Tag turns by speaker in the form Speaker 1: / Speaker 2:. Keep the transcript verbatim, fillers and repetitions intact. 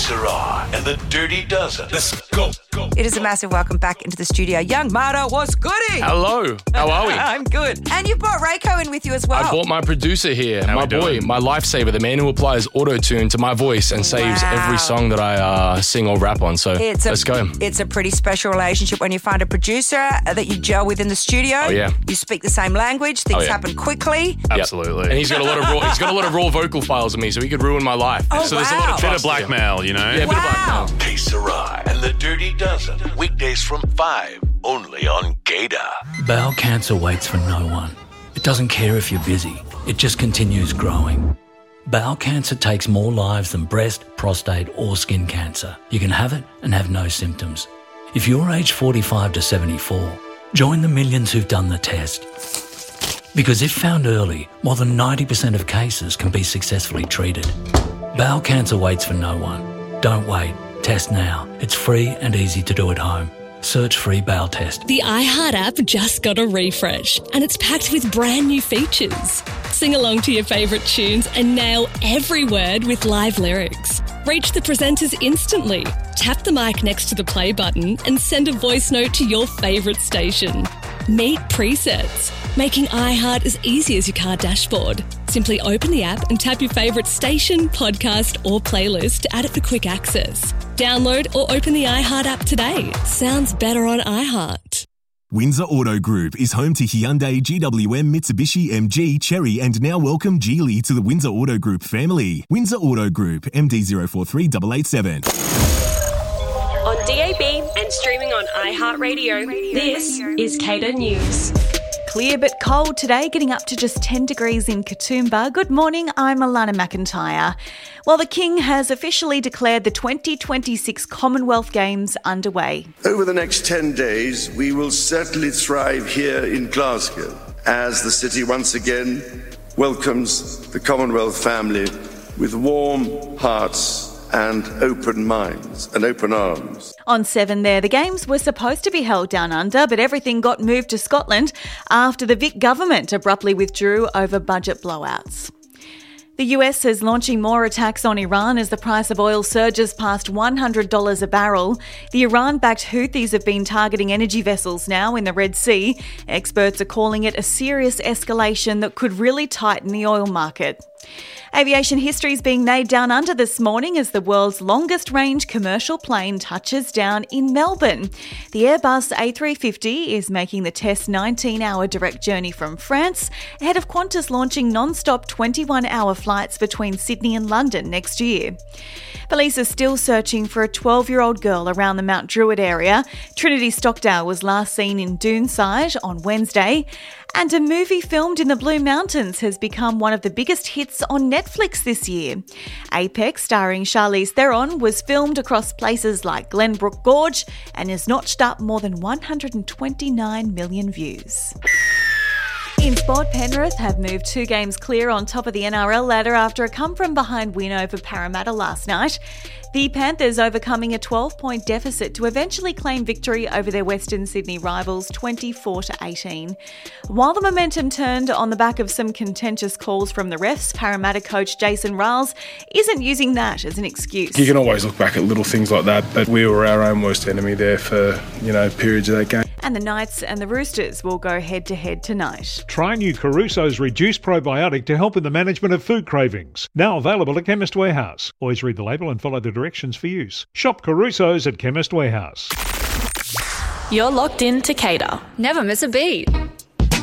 Speaker 1: Sera and the Dirty Dozen. Let's go. go.
Speaker 2: It is a massive welcome back into the studio. Young Marta, what's goody?
Speaker 3: Hello. How are we?
Speaker 2: I'm good. And you've brought Reiko in with you as well.
Speaker 3: I brought my producer here,
Speaker 4: How
Speaker 3: my
Speaker 4: we
Speaker 3: boy,
Speaker 4: doing?
Speaker 3: my lifesaver, the man who applies auto-tune to my voice and saves
Speaker 2: Wow.
Speaker 3: every song that I uh, sing or rap on. So
Speaker 2: It's a,
Speaker 3: let's go.
Speaker 2: It's a pretty special relationship when you find a producer that you gel with in the studio.
Speaker 3: Oh, yeah.
Speaker 2: You speak the same language. Things
Speaker 3: Oh, yeah.
Speaker 2: happen quickly.
Speaker 3: Yep.
Speaker 4: Absolutely.
Speaker 3: And he's got a lot of raw, he's got a lot of raw vocal files of me, so he could ruin my life.
Speaker 2: Oh,
Speaker 3: so there's a lot
Speaker 2: wow.
Speaker 3: of
Speaker 4: Bit
Speaker 3: trust
Speaker 4: of
Speaker 3: here.
Speaker 4: blackmail, you know?
Speaker 3: Yeah, a bit of
Speaker 2: Wow.
Speaker 3: blackmail.
Speaker 1: K Sera and the Dirty Dozen. Weekdays from five, only on Gator.
Speaker 5: Bowel cancer waits for no one. It doesn't care if you're busy. It just continues growing. Bowel cancer takes more lives than breast, prostate or skin cancer. You can have it and have no symptoms. If you're aged forty-five to seventy-four, join the millions who've done the test. Because if found early, more than ninety percent of cases can be successfully treated. Bowel cancer waits for no one. Don't wait. Test now. It's free and easy to do at home. Search free bowel test.
Speaker 6: The iHeart app just got a refresh and it's packed with brand new features. Sing along to your favourite tunes and nail every word with live lyrics. Reach the presenters instantly. Tap the mic next to the play button and send a voice note to your favourite station. Meet presets, making iHeart as easy as your car dashboard. Simply open the app and tap your favourite station, podcast or playlist to add it for quick access. Download or open the iHeart app today. Sounds better on iHeart.
Speaker 7: Windsor Auto Group is home to Hyundai, G W M, Mitsubishi, M G, Chery and now welcome Geely to the Windsor Auto Group family. Windsor Auto Group, M D zero four three eight eight seven.
Speaker 8: On D A B and streaming on iHeartRadio, this is Cater News.
Speaker 9: Clear but cold today, getting up to just ten degrees in Katoomba. Good morning, I'm Alana McIntyre. Well, the King has officially declared the twenty twenty-six Commonwealth Games underway.
Speaker 10: Over the next ten days, we will certainly thrive here in Glasgow as the city once again welcomes the Commonwealth family with warm hearts and open minds and open arms.
Speaker 9: On seven there, the Games were supposed to be held down under, but everything got moved to Scotland after the Vic government abruptly withdrew over budget blowouts. The U S is launching more attacks on Iran as the price of oil surges past one hundred dollars a barrel. The Iran-backed Houthis have been targeting energy vessels now in the Red Sea. Experts are calling it a serious escalation that could really tighten the oil market. Aviation history is being made down under this morning as the world's longest-range commercial plane touches down in Melbourne. The Airbus A three fifty is making the test nineteen-hour direct journey from France, ahead of Qantas launching non-stop twenty-one-hour flights between Sydney and London next year. Police are still searching for a twelve-year-old girl around the Mount Druitt area. Trinity Stockdale was last seen in Doonside on Wednesday. And a movie filmed in the Blue Mountains has become one of the biggest hits on Netflix this year. Apex, starring Charlize Theron, was filmed across places like Glenbrook Gorge and has notched up more than one hundred twenty-nine million views. In sport, Penrith have moved two games clear on top of the N R L ladder after a come-from-behind win over Parramatta last night. The Panthers overcoming a twelve-point deficit to eventually claim victory over their Western Sydney rivals twenty-four to eighteen. While the momentum turned on the back of some contentious calls from the refs, Parramatta coach Jason Riles isn't using that as an excuse.
Speaker 11: You can always look back at little things like that, but we were our own worst enemy there for, you know, periods of that game.
Speaker 9: And the Knights and the Roosters will go head-to-head tonight.
Speaker 12: Try new Caruso's Reduced Probiotic to help in the management of food cravings. Now available at Chemist Warehouse. Always read the label and follow the directions for use. Shop Caruso's at Chemist Warehouse.
Speaker 8: You're locked in to Cater.
Speaker 6: Never miss a beat.